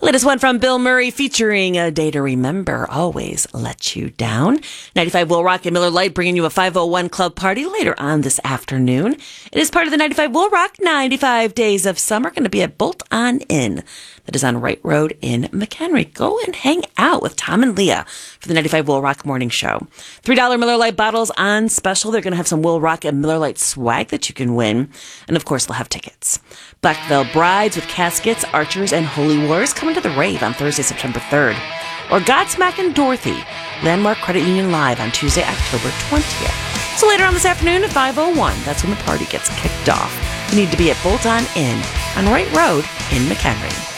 Latest one from Bill Murray featuring A Day to Remember, Always Let You Down. 95 Will Rock and Miller Lite bringing you a 501 Club party later on this afternoon. It is part of the 95 Will Rock 95 Days of Summer, going to be at Bolt On Inn. That is on Wright Road in McHenry. Go and hang out with Tom and Leah for the 95 Will Rock Morning Show. $3 Miller Lite bottles on special. They're going to have some Will Rock and Miller Lite swag that you can win. And of course, they'll have tickets. Black Veil Brides with caskets, archers, and holy wars coming to the rave on Thursday, September 3rd. Or Godsmack and Dorothy, Landmark Credit Union Live on Tuesday, October 20th. So later on this afternoon at 5:01, that's when the party gets kicked off. You need to be at Bolt On Inn on Wright Road in McHenry.